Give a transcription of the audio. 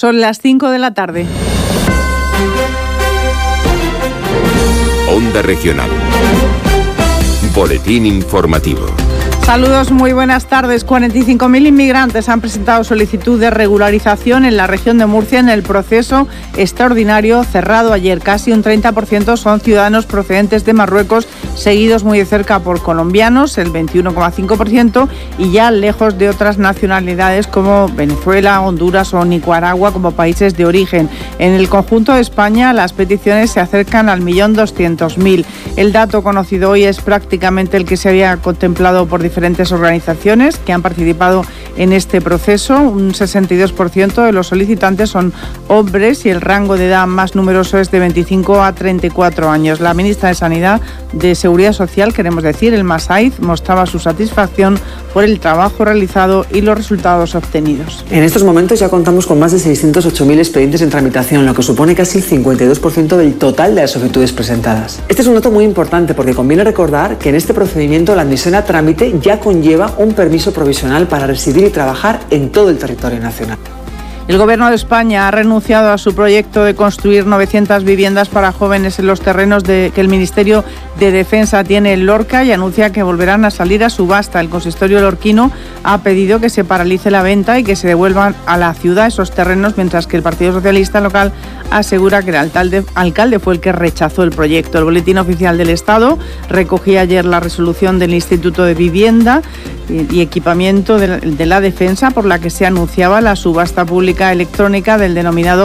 Son las 5 de la tarde. Onda Regional. Boletín informativo. Saludos, muy buenas tardes. 45.000 inmigrantes han presentado solicitud de regularización en la región de Murcia en el proceso extraordinario cerrado ayer. Casi un 30% son ciudadanos procedentes de Marruecos, seguidos muy de cerca por colombianos, el 21,5%, y ya lejos de otras nacionalidades como Venezuela, Honduras o Nicaragua como países de origen. En el conjunto de España las peticiones se acercan al 1.200.000. El dato conocido hoy es prácticamente el que se había contemplado por diferentes organizaciones que han participado en este proceso. Un 62% de los solicitantes son hombres y el rango de edad más numeroso es de 25 a 34 años. La ministra de Sanidad, de Seguridad Social, queremos decir, Elma Saiz, mostraba su satisfacción por el trabajo realizado y los resultados obtenidos. En estos momentos ya contamos con más de 608.000 expedientes en tramitación, lo que supone casi el 52% del total de las solicitudes presentadas. Este es un dato muy importante porque conviene recordar que en este procedimiento la admisión a trámite ya conlleva un permiso provisional para residir y trabajar en todo el territorio nacional. El Gobierno de España ha renunciado a su proyecto de construir 900 viviendas para jóvenes en los terrenos que el Ministerio de Defensa tiene en Lorca y anuncia que volverán a salir a subasta. El consistorio lorquino ha pedido que se paralice la venta y que se devuelvan a la ciudad esos terrenos, mientras que el Partido Socialista local asegura que el alcalde fue el que rechazó el proyecto. El Boletín Oficial del Estado recogía ayer la resolución del Instituto de Vivienda y Equipamiento de la Defensa por la que se anunciaba la subasta pública electrónica del denominado